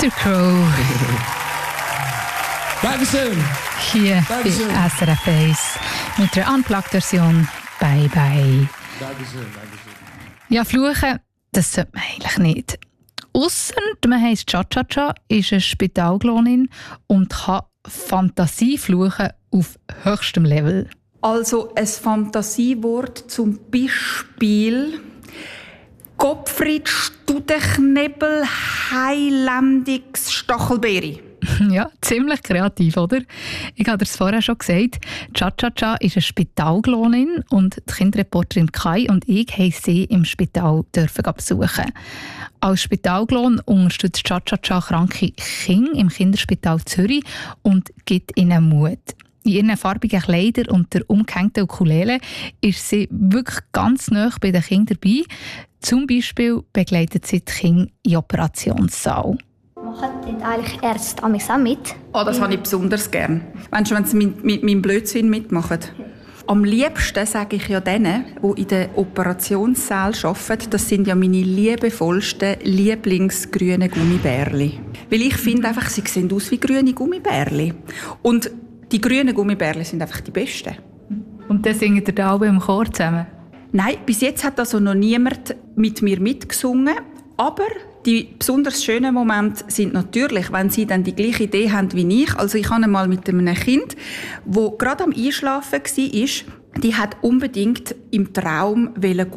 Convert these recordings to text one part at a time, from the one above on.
Mr. Crow. Dankeschön. Hier Dankeschön. bei SRF 1 mit der Unplugged-Version Bye Bye. Dankeschön. Ja, fluchen, das sollte man eigentlich nicht. Ausser man heisst Cha-Cha-Cha, ist eine Spitalglonin und kann Fantasie fluchen auf höchstem Level. Also ein Fantasiewort zum Beispiel Gottfried Studenknebel Heiländigs Stachelbeere. Ja, ziemlich kreativ, oder? Ich habe es vorher schon gesagt, Cha-Cha-Cha ist eine Spitalglonin und die Kinderreporterin Kai und ich haben sie im Spital besuchen. Als Spitalglon unterstützt Cha-Cha-Cha kranke Kinder im Kinderspital Zürich und gibt ihnen Mut. In ihren farbigen Kleidern und der umgehängten Ukulele ist sie wirklich ganz nah bei den Kindern dabei. Zum Beispiel begleitet sie die Kinder in den Operationssaal. Machen dort eigentlich Ärzte auch mit? Oh, das habe ich besonders gern. Wenn sie mit meinem Blödsinn mitmachen. Am liebsten sage ich ja denen, die in den Operationssälen arbeiten, das sind ja meine liebevollsten Lieblingsgrünen Gummibärli. Weil ich finde einfach, sie sehen aus wie grüne Gummibärli. Und die grünen Gummibärli sind einfach die besten. Und dann singen ihr da alle im Chor zusammen? Nein, bis jetzt hat also noch niemand mit mir mitgesungen. Aber die besonders schönen Momente sind natürlich, wenn sie dann die gleiche Idee haben wie ich. Also ich habe einmal mit einem Kind, das gerade am Einschlafen war, die hat unbedingt im Traum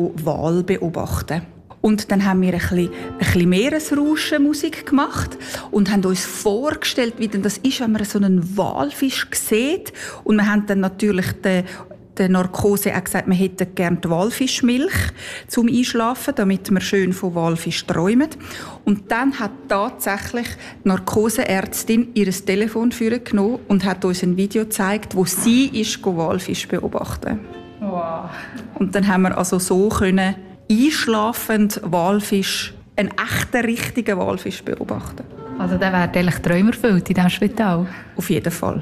Wal beobachten. Und dann haben wir ein bisschen Meeresrauschen-Musik gemacht und haben uns vorgestellt, wie denn das ist, wenn man so einen Walfisch sieht. Und wir haben dann natürlich der Narkose auch gesagt, wir hätten gerne die Walfischmilch zum Einschlafen, damit wir schön von Walfisch träumen. Und dann hat tatsächlich die Narkoseärztin ihr Telefon vorgenommen und hat uns ein Video gezeigt, wo sie ist, Walfisch beobachten. Wow. Und dann haben wir also so können einschlafend Walfisch, einen echten, richtigen Walfisch beobachten. Also der wird eigentlich Träume erfüllt in diesem Spital. Auf jeden Fall.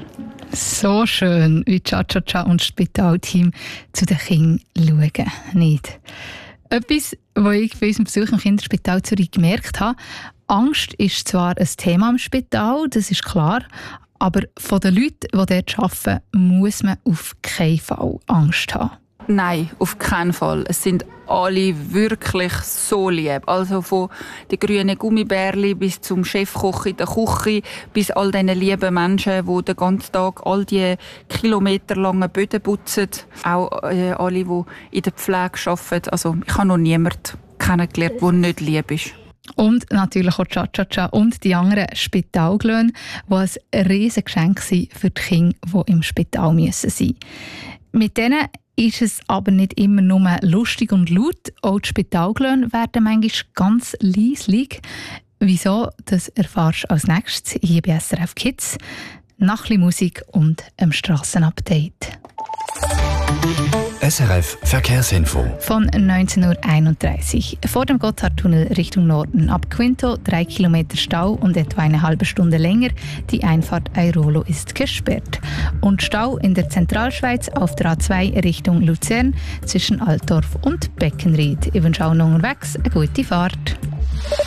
So schön, wie Cha-Cha-Cha und das Spitalteam zu den Kindern schauen. Nicht. Etwas, was ich bei unserem Besuch im Kinderspital Zürich gemerkt habe, Angst ist zwar ein Thema im Spital, das ist klar, aber von den Leuten, die dort arbeiten, muss man auf keinen Fall Angst haben. Nein, auf keinen Fall. Es sind alle wirklich so lieb. Also von den grünen Gummibärli bis zum Chefkoch in der Küche, bis all diesen lieben Menschen, die den ganzen Tag all die kilometerlangen Böden putzen. Auch alle, die in der Pflege arbeiten. Also ich habe noch niemanden kennengelernt, der nicht lieb ist. Und natürlich auch Cha-Cha-Cha und die anderen Spitalglöhne, die ein riesiges Geschenk sind für die Kinder, die im Spital sein müssen. Mit denen ist es aber nicht immer nur lustig und laut. Auch die Spitalglöhne werden manchmal ganz leislich. Wieso, das erfährst du als nächstes hier bei SRF Kids. Nach ein bisschen Musik und einem Strassenupdate. SRF Verkehrsinfo. Von 19.31 Uhr. Vor dem Gotthardtunnel Richtung Norden ab Quinto 3 Kilometer Stau und etwa eine halbe Stunde länger. Die Einfahrt Airolo ist gesperrt. Und Stau in der Zentralschweiz auf der A2 Richtung Luzern zwischen Altdorf und Beckenried. Ich wünsche auch noch unterwegs eine gute Fahrt.